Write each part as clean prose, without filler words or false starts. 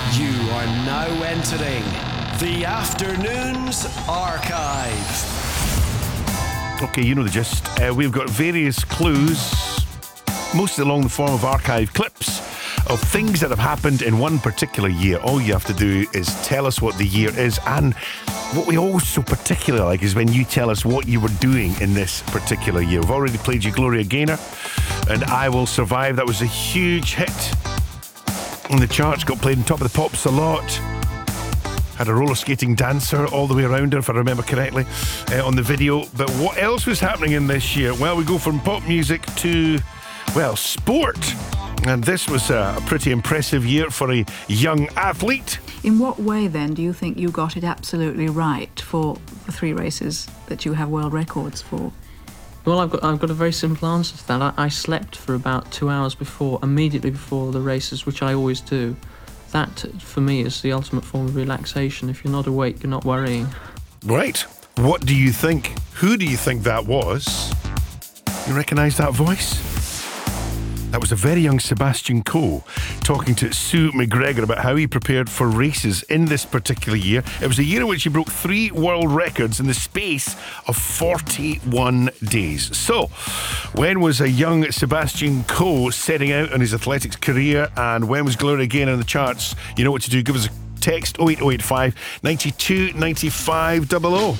You are now entering the Afternoons Archive. Okay, you know the gist. We've got various clues, mostly along the form of archive clips, of things that have happened in one particular year. All you have to do is tell us what the year is, and what we also particularly like is when you tell us what you were doing in this particular year. We've already played you Gloria Gaynor and I Will Survive. That was a huge hit in the charts, got played on Top of the Pops a lot. Had a roller skating dancer all the way around her, if I remember correctly, on the video. But what else was happening in this year? Well, we go from pop music to, well, sport. And this was a pretty impressive year for a young athlete. In what way, then, do you think you got it absolutely right for the 3 races that you have world records for? Well, I've got a very simple answer to that. I slept for about 2 hours immediately before the races, which I always do. That, for me, is the ultimate form of relaxation. If you're not awake, you're not worrying. Right. What do you think? Who do you think that was? You recognise that voice? That was a very young Sebastian Coe talking to Sue McGregor about how he prepared for races in this particular year. It was a year in which he broke 3 world records in the space of 41 days. So, when was a young Sebastian Coe setting out on his athletics career, and when was Gloria Gaynor in the charts? You know what to do. Give us a text 08085 92 95 00.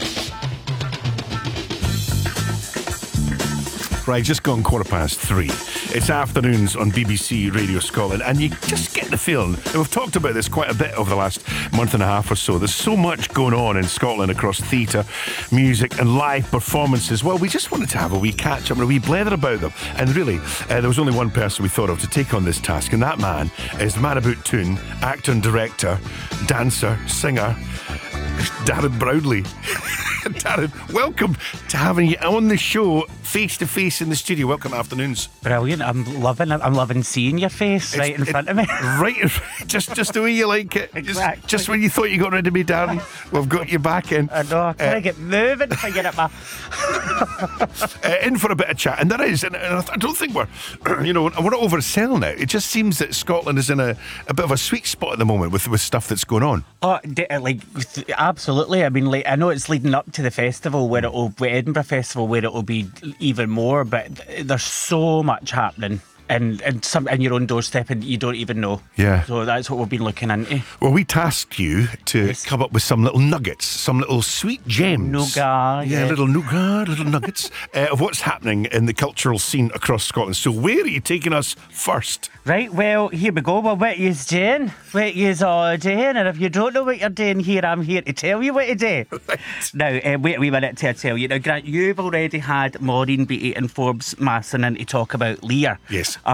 Right, just gone 3:15. It's Afternoons on BBC Radio Scotland, and you just get the feeling, and we've talked about this quite a bit over the last month and a half or so, there's so much going on in Scotland across theatre, music and live performances. Well, we just wanted to have a wee catch up and a wee blether about them, and really there was only one person we thought of to take on this task, and that man is Marabou Toon, actor and director, dancer, singer, Darren Brownlee. Darren, welcome to having you on the show face to face in the studio. Welcome to Afternoons. Brilliant. I'm loving seeing your face in front of me. Right, just the way you like it. Exactly. Just when you thought you got rid of me, Darren, we've got you back in. I know, can I get moving if I get at my... in for a bit of chat, and there is, and I don't think we're not overselling it. It just seems that Scotland is in a bit of a sweet spot at the moment with stuff that's going on. Oh, absolutely. I mean, I know it's leading up to the festival, Edinburgh Festival, where it'll be even more, but there's so much happening. And some in your own doorstep, and you don't even know. Yeah. So that's what we've been looking into. Well, we tasked you to come up with some little nuggets, some little sweet gems. Nougat. Yeah, little nougat, little nuggets of what's happening in the cultural scene across Scotland. So where are you taking us first? Right, well, here we go. Well, what you's doing, what you's all doing, and if you don't know what you're doing here, I'm here to tell you what to do. Right. Now, wait a wee minute till I tell you. Now, Grant, you've already had Maureen Beattie and Forbes Masson in to talk about Lear. Yes.